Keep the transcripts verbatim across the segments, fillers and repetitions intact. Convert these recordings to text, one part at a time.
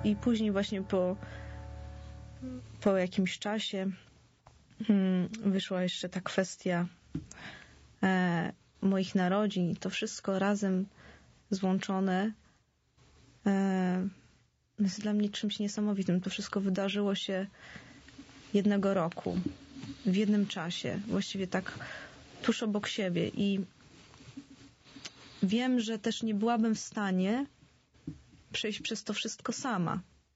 i później właśnie po, po jakimś czasie wyszła jeszcze ta kwestia e, moich narodzin i to wszystko razem złączone e, jest dla mnie czymś niesamowitym. To wszystko wydarzyło się jednego roku, w jednym czasie, właściwie tak tuż obok siebie i wiem, że też nie byłabym w stanie przejść przez to wszystko sama.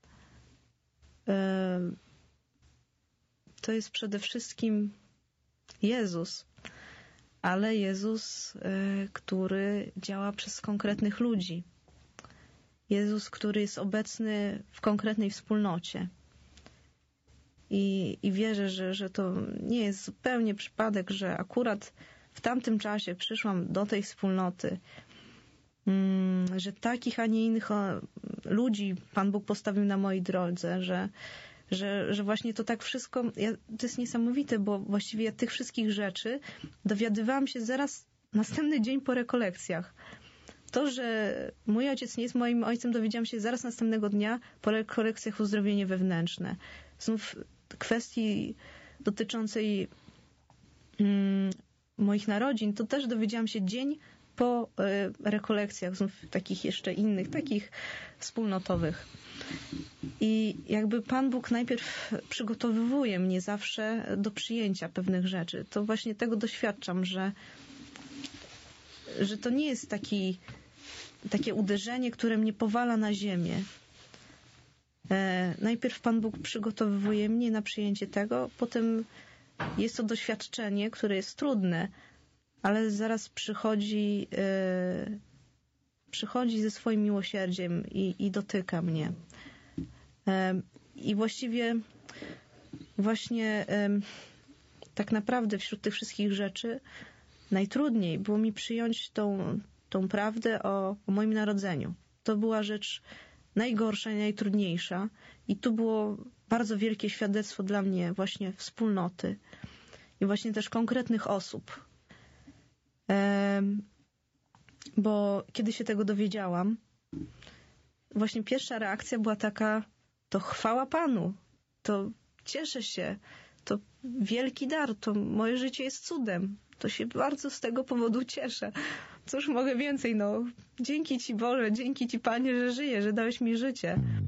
E, to jest przede wszystkim Jezus, ale Jezus, który działa przez konkretnych ludzi. Jezus, który jest obecny w konkretnej wspólnocie. I, i wierzę, że, że to nie jest zupełnie przypadek, że akurat w tamtym czasie przyszłam do tej wspólnoty, że takich, a nie innych ludzi Pan Bóg postawił na mojej drodze, że Że, że właśnie to tak wszystko, ja, to jest niesamowite, bo właściwie ja tych wszystkich rzeczy dowiadywałam się zaraz następny dzień po rekolekcjach. To, że mój ojciec nie jest moim ojcem, dowiedziałam się zaraz następnego dnia po rekolekcjach uzdrowienie wewnętrzne. Znów kwestii dotyczącej mm, moich narodzin, to też dowiedziałam się dzień po y, rekolekcjach, znów takich jeszcze innych, takich wspólnotowych. I jakby Pan Bóg najpierw przygotowywuje mnie zawsze do przyjęcia pewnych rzeczy. To właśnie tego doświadczam, że, że to nie jest taki, takie uderzenie, które mnie powala na ziemię. E, najpierw Pan Bóg przygotowywuje mnie na przyjęcie tego, potem jest to doświadczenie, które jest trudne, ale zaraz przychodzi, e, przychodzi ze swoim miłosierdziem i, i dotyka mnie. I właściwie właśnie tak naprawdę wśród tych wszystkich rzeczy najtrudniej było mi przyjąć tą, tą prawdę o, o moim narodzeniu. To była rzecz najgorsza i najtrudniejsza i tu było bardzo wielkie świadectwo dla mnie właśnie wspólnoty i właśnie też konkretnych osób. Bo kiedy się tego dowiedziałam, właśnie pierwsza reakcja była taka: to chwała Panu, to cieszę się, to wielki dar, to moje życie jest cudem, to się bardzo z tego powodu cieszę. Cóż mogę więcej, no, dzięki Ci Boże, dzięki Ci Panie, że żyję, że dałeś mi życie.